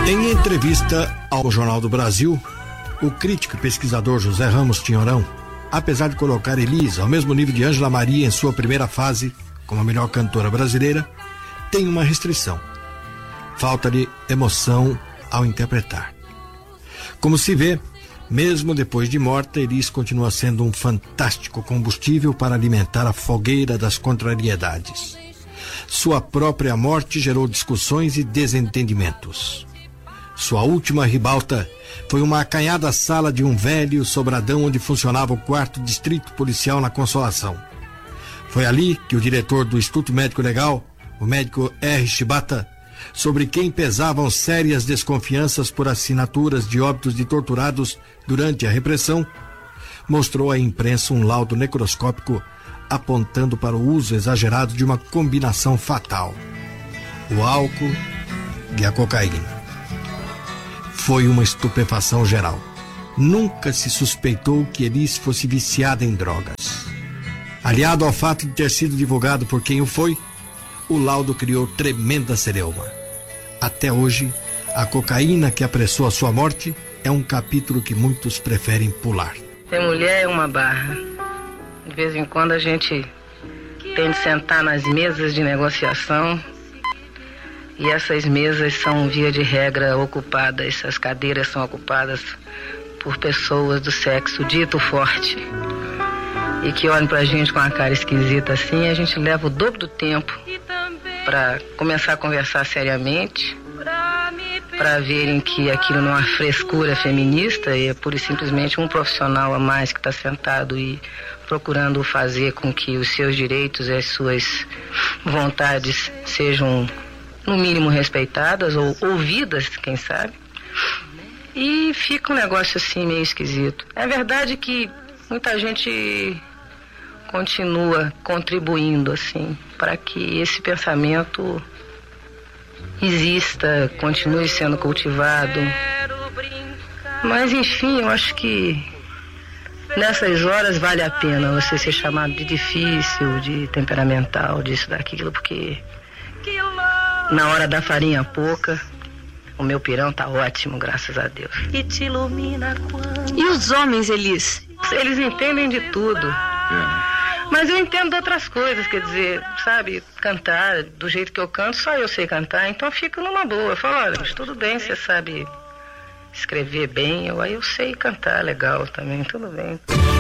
Em entrevista ao Jornal do Brasil, o crítico e pesquisador José Ramos Tinhorão, apesar de colocar Elis ao mesmo nível de Ângela Maria em sua primeira fase como a melhor cantora brasileira, tem uma restrição: falta de emoção ao interpretar. Como se vê, mesmo depois de morta, Elis continua sendo um fantástico combustível para alimentar a fogueira das contrariedades. Sua própria morte gerou discussões e desentendimentos. Sua última ribalta foi uma acanhada sala de um velho sobradão onde funcionava o 4º Distrito Policial na Consolação. Foi ali que o diretor do Instituto Médico Legal, o médico R. Shibata, sobre quem pesavam sérias desconfianças por assinaturas de óbitos de torturados durante a repressão, mostrou à imprensa um laudo necroscópico apontando para o uso exagerado de uma combinação fatal: o álcool e a cocaína. Foi uma estupefação geral. Nunca se suspeitou que Elis fosse viciada em drogas. Aliado ao fato de ter sido divulgado por quem o foi, o laudo criou tremenda celeuma. Até hoje, a cocaína que apressou a sua morte é um capítulo que muitos preferem pular. Ser mulher é uma barra. De vez em quando a gente tem de sentar nas mesas de negociação, e essas mesas são, via de regra, ocupadas, essas cadeiras são ocupadas por pessoas do sexo dito forte, e que olham pra gente com uma cara esquisita assim. A gente leva o dobro do tempo para começar a conversar seriamente, para verem que aquilo não é uma frescura feminista, e é pura e simplesmente um profissional a mais que está sentado e procurando fazer com que os seus direitos e as suas vontades sejam, no mínimo, respeitadas ou ouvidas, quem sabe. E fica um negócio assim meio esquisito. É verdade que muita gente continua contribuindo assim para que esse pensamento exista, continue sendo cultivado. Mas enfim, eu acho que nessas horas vale a pena você ser chamado de difícil, de temperamental, disso, daquilo, porque na hora da farinha pouca, o meu pirão tá ótimo, graças a Deus. E te ilumina quando... E os homens, Elis? Eles entendem de tudo. Mas eu entendo de outras coisas, quer dizer, sabe, cantar do jeito que eu canto, só eu sei cantar, então eu fico numa boa. Eu falo, olha, mas tudo bem, você sabe escrever bem, aí eu sei cantar legal também, tudo bem.